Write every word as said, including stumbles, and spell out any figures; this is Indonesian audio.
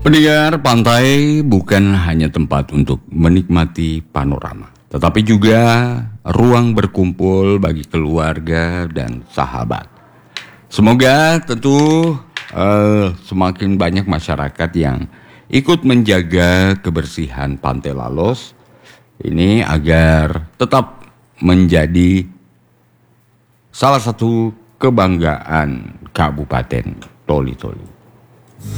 Pendengar, pantai bukan hanya tempat untuk menikmati panorama, tetapi juga ruang berkumpul bagi keluarga dan sahabat. Semoga tentu uh, semakin banyak masyarakat yang ikut menjaga kebersihan Pantai Lalos ini agar tetap menjadi salah satu kebanggaan Kabupaten Toli-Toli.